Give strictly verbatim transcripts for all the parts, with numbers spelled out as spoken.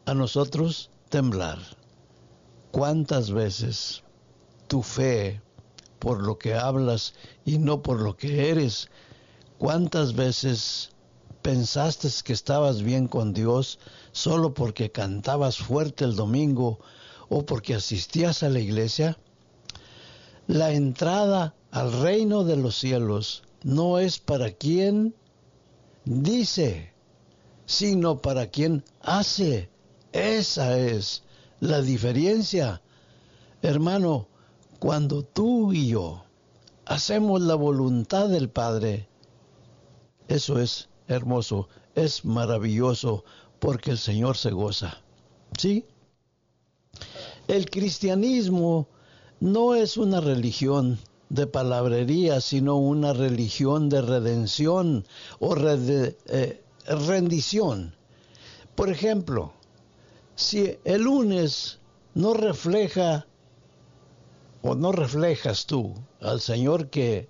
a nosotros temblar. ¿Cuántas veces tu fe, por lo que hablas y no por lo que eres, cuántas veces pensaste que estabas bien con Dios solo porque cantabas fuerte el domingo o porque asistías a la iglesia? La entrada al reino de los cielos no es para quien dice, sino para quien hace. Esa es la diferencia. Hermano, cuando tú y yo hacemos la voluntad del Padre, eso es hermoso, es maravilloso, porque el Señor se goza. ¿Sí? El cristianismo no es una religión de palabrería, sino una religión de redención o rede, eh, rendición. Por ejemplo, si el lunes no refleja o no reflejas tú al Señor que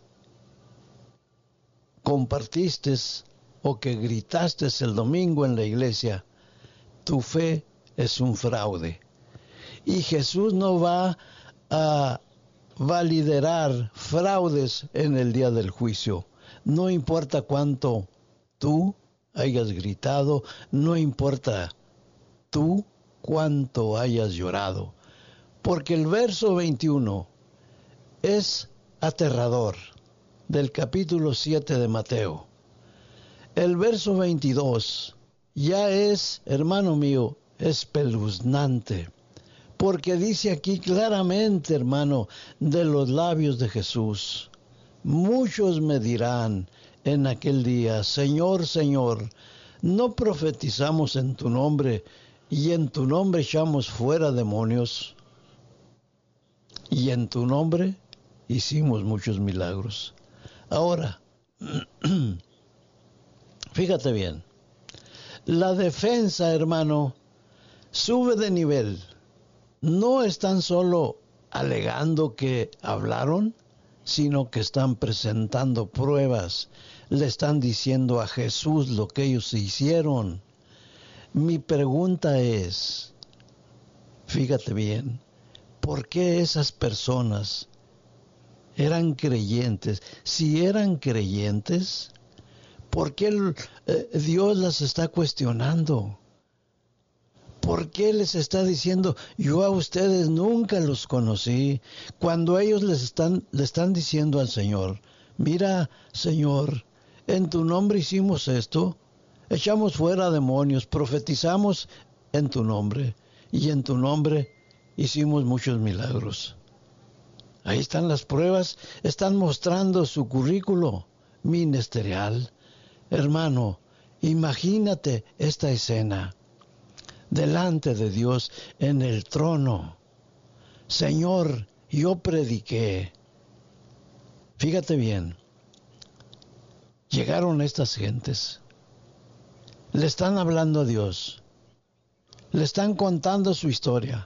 compartiste o que gritaste el domingo en la iglesia, tu fe es un fraude. Y Jesús no va a validar fraudes en el día del juicio. No importa cuánto tú hayas gritado, no importa tú cuánto hayas llorado, porque el verso veintiuno es aterrador del capítulo siete de Mateo. El verso veintidós ya es, hermano mío, espeluznante, porque dice aquí claramente, hermano, de los labios de Jesús: muchos me dirán en aquel día, Señor, Señor, ¿no profetizamos en tu nombre y en tu nombre echamos fuera demonios? Y en tu nombre hicimos muchos milagros. Ahora, fíjate bien, la defensa, hermano, sube de nivel. No están solo alegando que hablaron, sino que están presentando pruebas. Le están diciendo a Jesús lo que ellos hicieron. Mi pregunta es, fíjate bien, ¿por qué esas personas eran creyentes? Si eran creyentes, ¿por qué el, eh, Dios las está cuestionando? ¿Por qué les está diciendo, yo a ustedes nunca los conocí? Cuando ellos les están, le están diciendo al Señor, mira, Señor, en tu nombre hicimos esto, echamos fuera demonios, profetizamos en tu nombre, y en tu nombre hicimos muchos milagros. Ahí están las pruebas, están mostrando su currículo ministerial. Hermano, imagínate esta escena. Delante de Dios en el trono. Señor, yo prediqué. Fíjate bien. Llegaron estas gentes. Le están hablando a Dios. Le están contando su historia.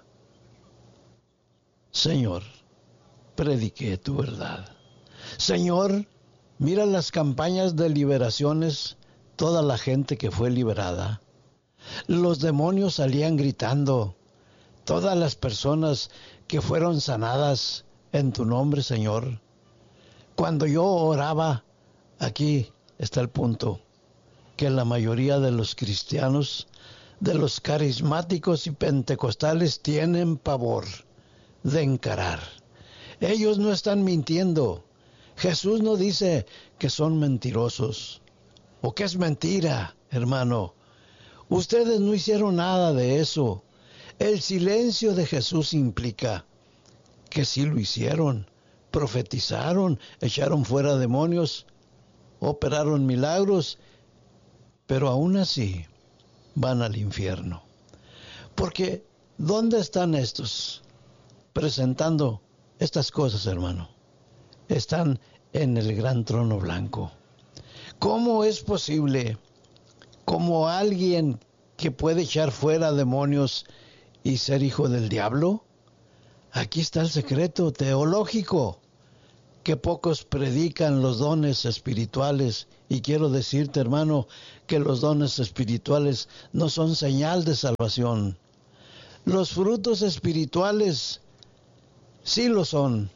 Señor, prediqué tu verdad. Señor, mira las campañas de liberaciones, toda la gente que fue liberada. Los demonios salían gritando. Todas las personas que fueron sanadas en tu nombre, Señor. Cuando yo oraba, aquí está el punto, que la mayoría de los cristianos, de los carismáticos y pentecostales, tienen pavor de encarar. Ellos no están mintiendo. Jesús no dice que son mentirosos o que es mentira, hermano. Ustedes no hicieron nada de eso. El silencio de Jesús implica que sí lo hicieron. Profetizaron, echaron fuera demonios, operaron milagros, pero aún así van al infierno. Porque, ¿dónde están estos presentando estas cosas, hermano? Están en el gran trono blanco. ¿Cómo es posible? Como alguien que puede echar fuera demonios y ser hijo del diablo. Aquí está el secreto teológico que pocos predican los dones espirituales. Y quiero decirte, hermano, que los dones espirituales no son señal de salvación. Los frutos espirituales sí lo son.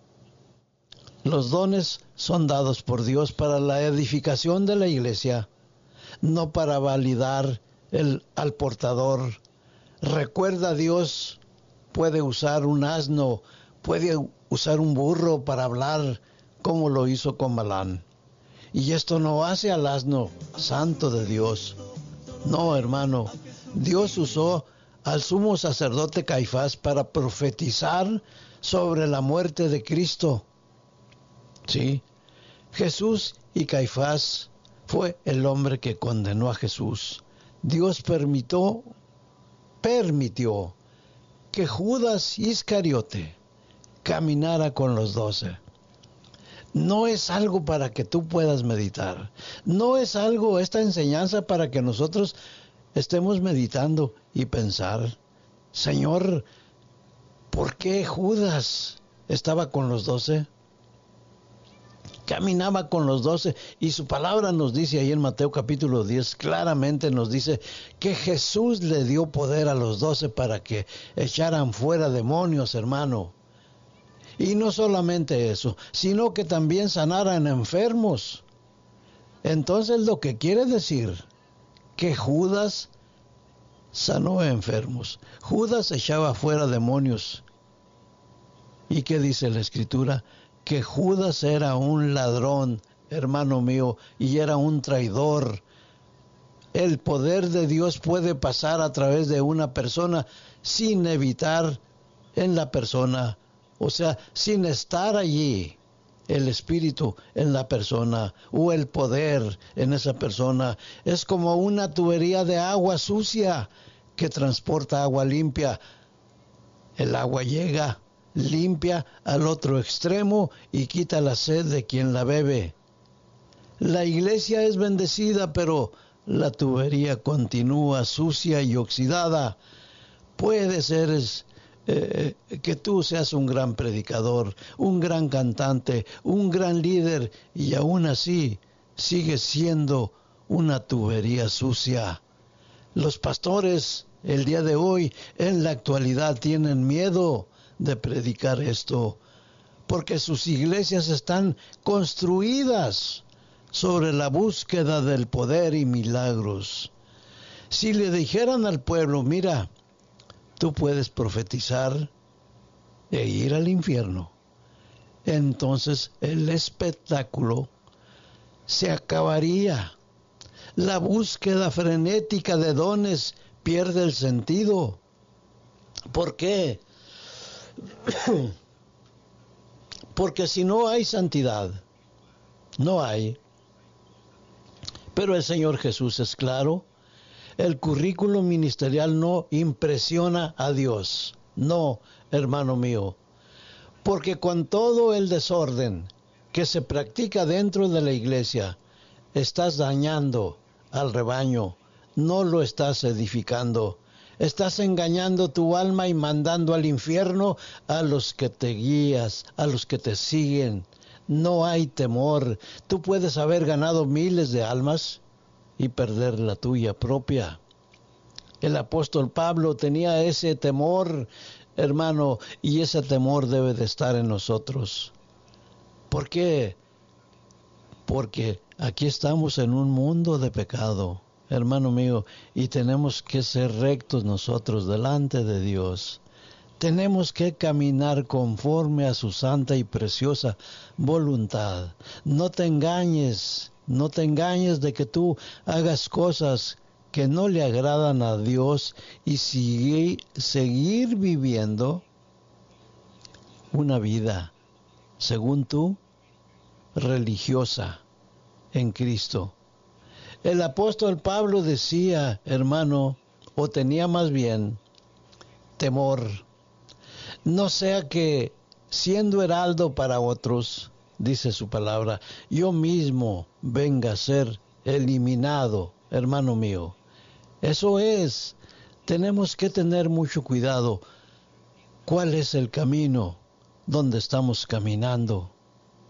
Los dones son dados por Dios para la edificación de la iglesia, no para validar el, al portador. Recuerda, Dios puede usar un asno, puede usar un burro para hablar, como lo hizo con Balaam. Y esto no hace al asno santo de Dios. No, hermano, Dios usó al sumo sacerdote Caifás para profetizar sobre la muerte de Cristo. Sí, Jesús y Caifás fue el hombre que condenó a Jesús. Dios permitió, permitió que Judas Iscariote caminara con los doce. No es algo para que tú puedas meditar. No es algo, esta enseñanza, para que nosotros estemos meditando y pensar, Señor, ¿por qué Judas estaba con los doce? Caminaba con los doce, y su palabra nos dice ahí en Mateo capítulo diez, claramente nos dice que Jesús le dio poder a los doce para que echaran fuera demonios, hermano. Y no solamente eso, sino que también sanaran enfermos. Entonces lo que quiere decir que Judas sanó enfermos. Judas echaba fuera demonios. ¿Y qué dice la Escritura? Que Judas era un ladrón, hermano mío, y era un traidor. El poder de Dios puede pasar a través de una persona sin evitar en la persona, o sea, sin estar allí el espíritu en la persona o el poder en esa persona. Es como una tubería de agua sucia que transporta agua limpia. El agua llega limpia al otro extremo y quita la sed de quien la bebe. La iglesia es bendecida, pero la tubería continúa sucia y oxidada. Puede ser eh, que tú seas un gran predicador, un gran cantante, un gran líder, y aún así sigues siendo una tubería sucia. Los pastores el día de hoy, en la actualidad, tienen miedo de predicar esto, porque sus iglesias están construidas sobre la búsqueda del poder y milagros. Si le dijeran al pueblo, mira, tú puedes profetizar e ir al infierno, entonces el espectáculo se acabaría. La búsqueda frenética de dones pierde el sentido. ¿Por qué? Porque si no hay santidad, no hay. Pero el Señor Jesús es claro. El currículo ministerial no impresiona a Dios. No, hermano mío. Porque con todo el desorden que se practica dentro de la iglesia, estás dañando al rebaño, no lo estás edificando. Estás engañando tu alma y mandando al infierno a los que te guías, a los que te siguen. No hay temor. Tú puedes haber ganado miles de almas y perder la tuya propia. El apóstol Pablo tenía ese temor, hermano, y ese temor debe de estar en nosotros. ¿Por qué? Porque aquí estamos en un mundo de pecado, hermano mío, y tenemos que ser rectos nosotros delante de Dios. Tenemos que caminar conforme a su santa y preciosa voluntad. No te engañes, no te engañes de que tú hagas cosas que no le agradan a Dios y sigue, seguir viviendo una vida, según tú, religiosa en Cristo. El apóstol Pablo decía, hermano, o tenía más bien temor, no sea que siendo heraldo para otros, dice su palabra, yo mismo venga a ser eliminado, hermano mío. Eso es, tenemos que tener mucho cuidado. ¿Cuál es el camino donde estamos caminando?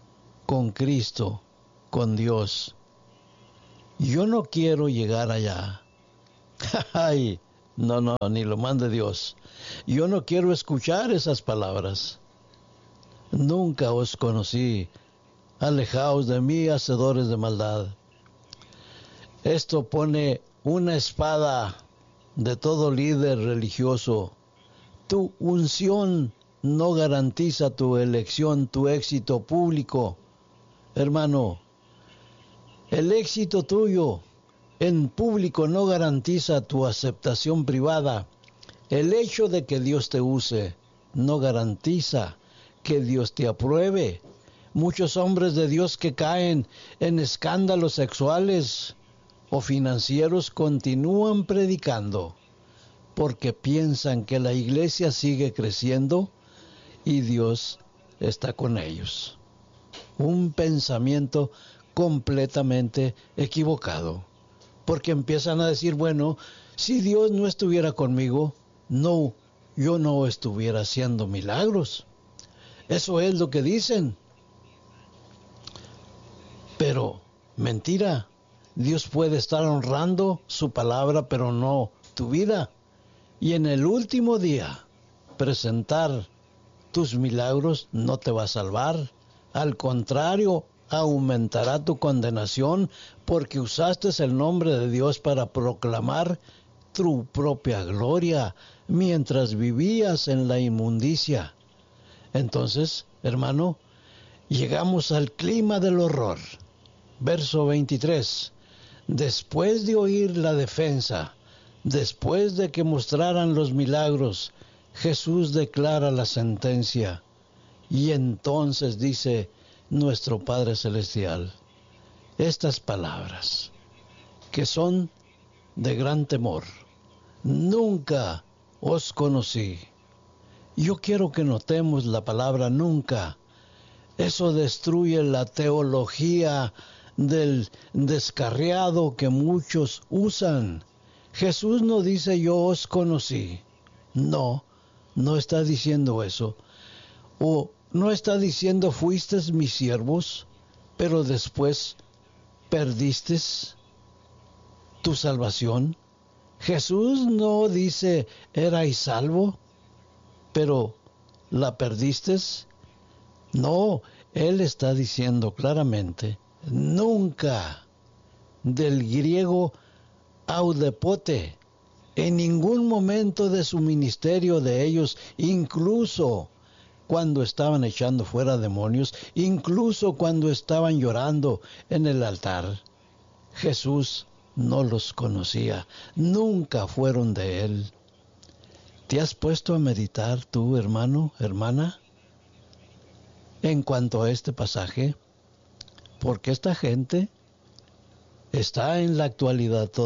con Cristo, con Dios. Yo no quiero llegar allá. Ay, no, no, ni lo mande Dios. Yo no quiero escuchar esas palabras. Nunca os conocí. Alejaos de mí, hacedores de maldad. Esto pone una espada de todo líder religioso. Tu unción no garantiza tu elección, tu éxito público. Hermano, el éxito tuyo en público no garantiza tu aceptación privada. El hecho de que Dios te use no garantiza que Dios te apruebe. Muchos hombres de Dios que caen en escándalos sexuales o financieros continúan predicando porque piensan que la iglesia sigue creciendo y Dios está con ellos. Un pensamiento completamente equivocado, porque empiezan a decir, bueno, si Dios no estuviera conmigo, no, yo no estuviera haciendo milagros. Eso es lo que dicen. Pero, mentira, Dios puede estar honrando su palabra, pero no tu vida. Y en el último día, presentar tus milagros no te va a salvar. Al contrario, aumentará tu condenación porque usaste el nombre de Dios para proclamar tu propia gloria mientras vivías en la inmundicia. Entonces, hermano, llegamos al clima del horror. Verso veintitrés. Después de oír la defensa, después de que mostraran los milagros, Jesús declara la sentencia. Y entonces dice nuestro Padre Celestial estas palabras, que son de gran temor. Nunca os conocí. Yo quiero que notemos la palabra nunca. Eso destruye la teología del descarriado que muchos usan. Jesús no dice yo os conocí. No, no está diciendo eso. O no está diciendo fuisteis mis siervos, pero después perdiste tu salvación. Jesús no dice erais salvo, pero la perdiste. No, Él está diciendo claramente, nunca, del griego audepote, en ningún momento de su ministerio de ellos, incluso cuando estaban echando fuera demonios, incluso cuando estaban llorando en el altar, Jesús no los conocía, nunca fueron de Él. ¿Te has puesto a meditar tú, hermano, hermana, en cuanto a este pasaje? Porque esta gente está en la actualidad